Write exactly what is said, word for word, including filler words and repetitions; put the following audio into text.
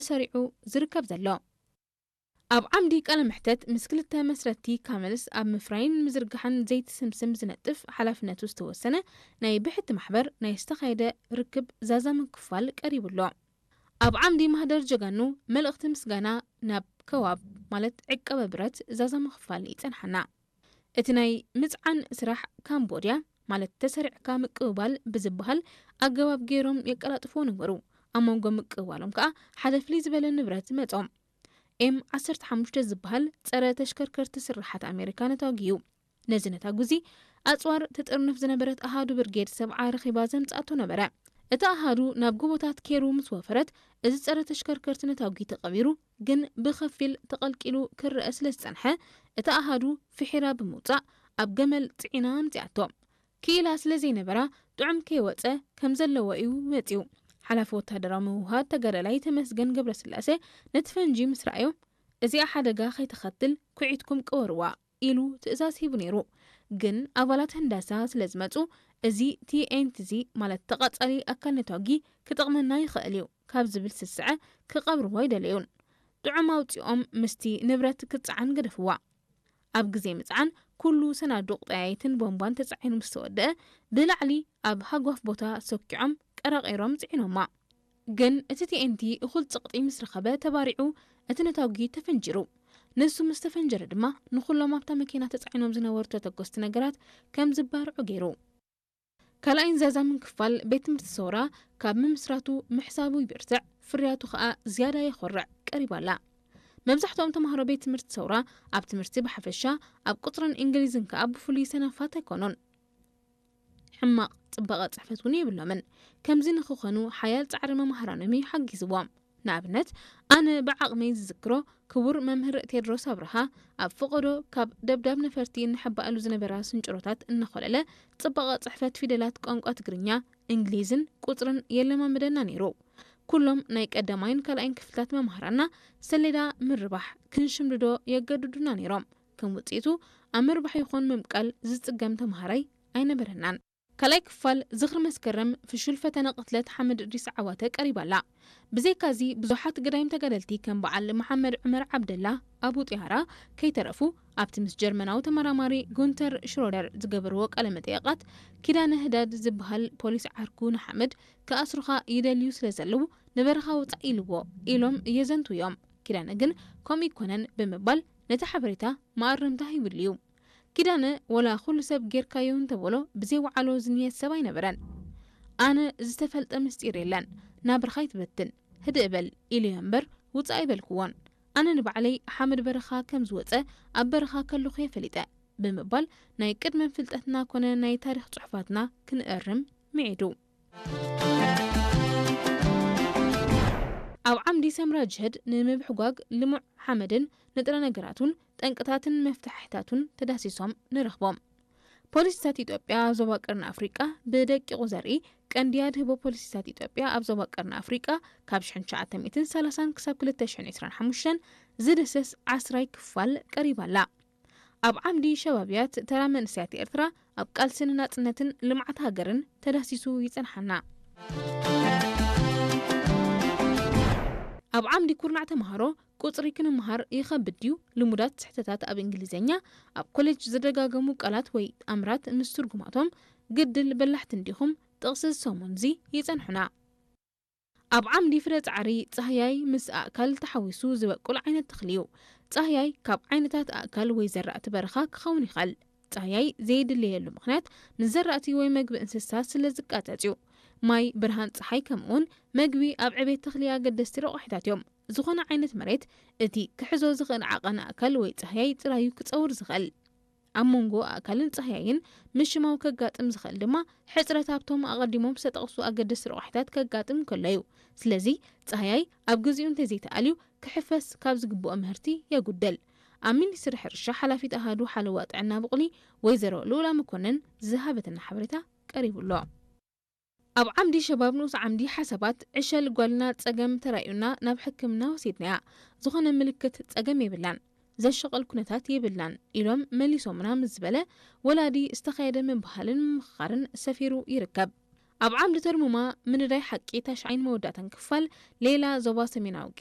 سريعو زركب زلو أب عمدي قال محتت مسكلتها مسرتي كاملس أب مفراين مزرقحن زيت سمسم زنطف حلفنته استوسنة ناي بحت محبر ناي استخايدة ركب زازا من كفال قريب الله أب عمدي مهدر جغانو ملغت مسغانا ناب كواب مالت عقب برات زازا مخفال يتنحنا اتناي مزعن سراح كامبوديا مالت تسرع كام قبال بزبهل أقواب جيروم يقلطفو نبرو أمونغو مقوالهم كا حدفلي زبل نبرات متوم ام عسرت حموشته زبهل صره تشكركر تسرحات امريكان تاغيو نزنتا غزي اصوار تطرنف زنبرت احادو برጌድ سبعه رخيبا زمصاتو نبره اتا احادو ናብ ጎቦታት ኬሩ ምስ ወፈረት እዚ صره ተሽከርከርቲ ነታውጊ ተቀቢሩ ግን ብኸፊል ተቀልቂሉ ክርአስ ለጸንሐ እታ አሃዱ ፍሒራ ብምውጻእ ኣብ ገመል ጽዒና ምጽያቶ ኪላ ስለዘይነበራ ጡዕም ከይወጸ ከም ዘለዎ እዩ መጽዩ حلف ወታደራዊ ምውሃድ ተገረላይ ተመስገን ገብረስላሴ ነትፈንጂ ምስራዮ እዚ ሓደጋ ኸይተኸትል ኩዒትኩም ቀወርዋ ኢሉ ትእዛዝ ሂቡ ነይሩ ግን ኣባላት ህንዳሳ ስለዝመጹ እዚ ቲኤንቲዚ ማለት ተቐጻሊ ኣካል ነታውጊ ክጥቕመና ይኽእል እዩ ካብ ዝብል ስስዐ ክቐብርዎ ይደልዩን ጡዕም ኣውፂኦም ምስቲ ንብረት ክጽዓን ገደፍዋ ኣብ ግዜ ምጽዓን ኩሉ ሰናዱቕ ጠያይትን ቦምባን ተጻዒኑ ምስ ተወድአ ብላዕሊ ኣብ ሃጓፍ ቦታ ሰኪዖም ቀራቂሮም ጽዒኖማ ግን እቲ ቲኤንቲ እኹል ጽቕጢ ምስ ረኸበ ተባሪዑ እቲ ነታውጊ ተፈንጅሩ ንሱ ምስ ተፈንጀረ ድማ ንኹሎም ኣብታ መኪና ተጻዒኖም ዝነበሩ ተተኮስቲ ነገራት ከም ዝባርዑ ገይሩ ካልኣይን ዛዛምን ክፋል ቤት ትምህርቲ ሰውራ ካብ ምምስራቱ ምሕሳቡ ይብርትዕ ፍርያቱ ከዓ ዝያዳ ይኸርዕ ቀሪባላ መብዛሕትኦም ተማሃሮ ቤት ትምህርቲ ሰውራ ኣብ ትምህርቲ ብሓፈሻ ኣብ ቁጥርን እንግሊዝን ከዓ ብፍሉይ ሰነፋት ኣይኮኑን ሕማቕ ጽባቐ ጽሕፈት እውን የብሎምን ከምዚ ንኽኾኑ ሓያል ጻዕሪ መምሃራኖም ይሓጊዝዎም ንኣብነት ኣነ ብዓቕመይ ዝዝክሮ ክቡር መምህር ቴድሮስ ኣብርሃ ኣብ ፍቕዶ ካብ ደብዳብ ነፈርቲ እንሕባእሉ ዝነበራ ስንጭሮታት እናኸለለ ጽባቐ ጽሕፈት ፊደላት ቋንቋ ትግርኛ እንግሊዝን ቁጥርን የለማምደና ነይሩ ኩሎም ናይ ቀዳማይን ካልኣይን ክፍልታት መምሃራና ሰሌዳ ምርባሕ ክንሽምድዶ የገድዱና ነይሮም ከም ውጽኢቱ ኣብ ምርባሕ ይኹን ምምቃል ዝጽገም ተምሃራይ ኣይነበረናን ካልኣይ ክፋል ዝኽሪ መስከረም ፍሹል ፈተነ ቅትለት ሓመድ እድሪስ ዓዋተ ቀሪባላ ብዘይካዚ ብዙሓት ገዳይም ተጋደልቲ ከም በዓል መሐመድ ዑመር ዓብደላ ኣቡ ጢያራ ከይተረፉ ኣብቲ ምስ ጀርመናዊ ተመራማሪ ጉንተር ሽሮደር ዝገበርዎ ቃለ መጠይቃት ኪዳነ ህዳድ ዝበሃል ፖሊስ ዓርኩ ንሓመድ ከኣስሩኻ ይደልዩ ስለዘለዉ ንበረኻ ውፃእ ኢልዎ ኢሎም እየዘንቱ እዮም ኪዳነ ግን ከምኡ ይኮነን ብምባል ነቲ ሓበሬታ ማእረምታ ይብልዩ ኪዳነ ወላ ኩሉ ሰብ ጌርካዮ እንተበሎ ብዘይ ወዓሎ ዝንየት ሰብ ኣይነበረን ኣነ ዝተፈልጠ ምስጢር የለን ናብርኻ ይትበትን ህድእ በል ኢሉ እምበር ውፃእ ኣይበልክዎን ኣነ ንባዕለይ ሓመድ በረኻ ከም ዝወፀ ኣብ በረኻ ከለኹ የፈሊጠ ብምባል ናይ ቅድመ ፍልጠትና ኮነ ናይ ታሪክ ጽሑፋትና ክንእርም ሚዒዱ ኣብ ዓምዲ ሰምራ ጅህድ ንምብሕጓግ ልሙዕ ሓመድን ንጥረ ነገራቱን ጠንቅታትን መፍትሕታቱን ተዳሲሶም ንረኽቦም ፖሊስታት ኢትዮጵያ ኣብ ዞባ ቀርኒ ኣፍሪቃ ብደቂቑ ዘርኢ ቀንዲያድ ህቦ ፖሊስታት ኢትዮጵያ ኣብ ዞባ ቀርኒ ኣፍሪቃ ካብ ሽሕን ትሽዓተ ሰላሳ ክሳብ ክልተ ሽሕን ዒስራን ሓሙሽተ ዝድሰስ ዓስራይ ክፋል ቀሪባላ ኣብ ዓምዲ ሸባብያት ተራ መንእሰያት ኤርትራ ኣብ ቃልስን ናጽነትን ልምዓት ሃገርን ተዳሲሱ ይጸንሐና ኣብ ዓምዲ ኩርናዕ ተምሃሮ ቁጽሪ ክንምሃር ይኸብድ ድዩ ልሙዳት ስሕተታት ኣብ እንግሊዝኛ ኣብ ኮሌጅ ዝደጋገሙ ቃላት ወይ ኣምራት ምስ ትርጉማቶም ግድል በላሕት እንዲኹም ጥቕሲ ሰሙንዚ ይጸንሑና ኣብ ዓምዲ ፍረ ጻዕሪ ጻህያይ ምስ ኣእካል ተሓዊሱ ዝበቁል ዓይነት ተኽልዩ ጻህያይ ካብ ዓይነታት ኣእካል ወይ ዘራእቲ በረኻ ክኸውን ይኽእል ጻህያይ ዘይድልየሉ ምኽንያት ንዘራእቲ ወይ መግቢ እንስሳ ስለ ዝቃጸጽዩ ማይ ብርሃን ፀሓይ ከምኡን መግቢ ኣብ ዕቤት ተኽሊ ኣገደስቲ ረቑሒታት እዮም ዝኾነ ዓይነት መሬት እቲ ክሕዞ ዝኽእል ዓቐን ኣካል ወይ ፀሓይ ጥራዩ ክፀውር ዝኽእል ኣብ መንጎ ኣካልን ፀሓይን ምሽማው ከጋጥም ዝኽእል ድማ ሕፅረት ኣብቶም ኣቐዲሞም ዝተጠቕሱ ኣገደስቲ ረቑሒታት ከጋጥም ከለዩ ስለዚ ፀሓይ ኣብ ግዚኡ እንተዘይተኣልዩ ክሕፈስ ካብ ዝግብኦ ምህርቲ የጉደል ኣብ ሚኒስትሪ ሕርሻ ሓላፊት ኣሃዱ ሓለዋ ጥዕና ብቑሊ ወይዘሮ ሉላ መኮነን ዝሃበትና ሓበሬታ ቀሪቡሎ ኣብ ዓምዲ ሸባብ ንኡስ ዓምዲ ሓሳባት ዕሸል ጓልና ጸገም ተራዩና ናብ ሕክምና ወሲድናያ ዝኾነ ምልክት ጸገም የብላን ዘሸቐል ኩነታት የብላን ኢሎም መሊሶምና ምዝበለ ወላዲ ዝተኻየደ ምብሃልን ምኽኻርን ሰፊሩ ይርከብ ኣብ ዓምዲ ተርሙማ ምንዳይ ሓቂ ታሽዓይን መወዳእታን ክፋል ሌላ ዞባ ሰሜናዊ